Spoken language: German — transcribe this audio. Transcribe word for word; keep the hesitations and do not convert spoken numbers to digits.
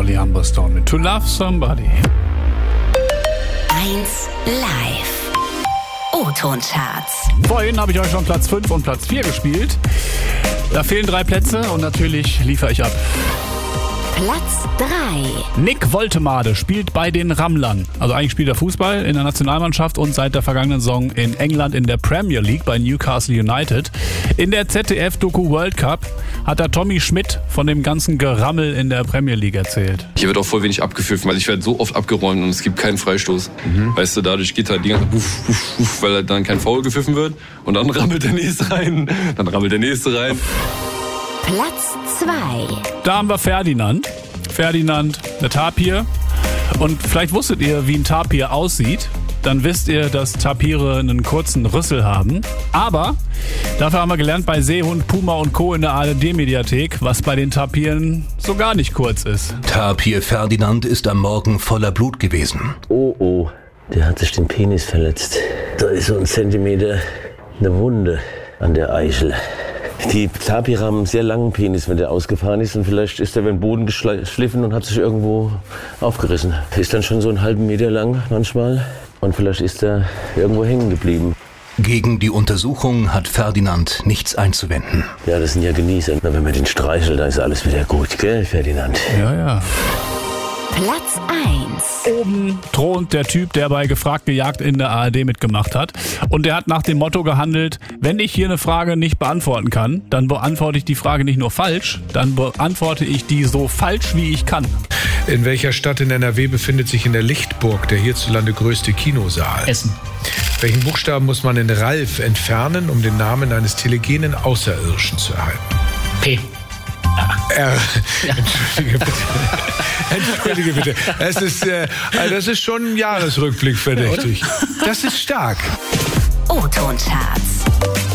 Charlie Humberstone mit To Love Somebody. eins live. O-Ton-Charts. Vorhin habe ich euch schon Platz fünf und Platz vier gespielt. Da fehlen drei Plätze und natürlich liefere ich ab. Platz drei. Nick Woltemade spielt bei den Ramlern. Also eigentlich spielt er Fußball in der Nationalmannschaft und seit der vergangenen Saison in England in der Premier League bei Newcastle United. In der Z D F-Doku World Cup hat der Tommy Schmidt von dem ganzen Gerammel in der Premier League erzählt. Hier wird auch voll wenig abgepfiffen, weil ich werde so oft abgeräumt und es gibt keinen Freistoß. Mhm. Weißt du, dadurch geht halt die ganze Buff, buff, buff, weil halt dann kein Foul gepfiffen wird und dann rammelt der Nächste rein, dann rammelt der Nächste rein. Platz zwei. Da haben wir Ferdinand. Ferdinand, der Tapir. Und vielleicht wusstet ihr, wie ein Tapir aussieht. Dann wisst ihr, dass Tapire einen kurzen Rüssel haben. Aber dafür haben wir gelernt bei Seehund, Puma und Co. in der A R D-Mediathek, was bei den Tapiren so gar nicht kurz ist. Tapir Ferdinand ist am Morgen voller Blut gewesen. Oh, oh, der hat sich den Penis verletzt. Da ist so ein Zentimeter eine Wunde an der Eichel. Die Tapire haben einen sehr langen Penis, wenn der ausgefahren ist. Und vielleicht ist der über den Boden geschliffen und hat sich irgendwo aufgerissen. Ist dann schon so einen halben Meter lang manchmal. Und vielleicht ist er irgendwo hängen geblieben. Gegen die Untersuchung hat Ferdinand nichts einzuwenden. Ja, das sind ja Genießer. Na, wenn man den streichelt, dann ist alles wieder gut, gell, Ferdinand? Ja, ja. Platz eins. Oben thront der Typ, der bei Gefragt gejagt in der A R D mitgemacht hat. Und der hat nach dem Motto gehandelt, wenn ich hier eine Frage nicht beantworten kann, dann beantworte ich die Frage nicht nur falsch, dann beantworte ich die so falsch, wie ich kann. In welcher Stadt in N R W befindet sich in der Lichtburg der hierzulande größte Kinosaal? Essen. Welchen Buchstaben muss man in Ralf entfernen, um den Namen eines telegenen Außerirdischen zu erhalten? P. R. Ja. Entschuldige bitte. Entschuldige bitte. Das ist, äh, das ist schon ein Jahresrückblick verdächtig. Das ist stark. O-Ton-Charts.